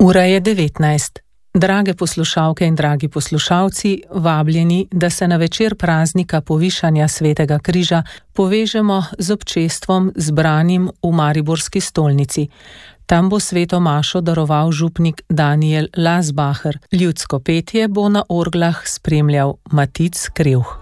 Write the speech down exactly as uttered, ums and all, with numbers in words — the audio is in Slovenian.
Ura je devetnajst. Drage poslušalke in dragi poslušalci, vabljeni, da se na večer praznika povišanja Svetega križa povežemo z občestvom zbranim v Mariborski stolnici. Tam bo sveto mašo daroval župnik Danijel Lazbaher. Ljudsko petje bo na orglah spremljal Matic Krevh.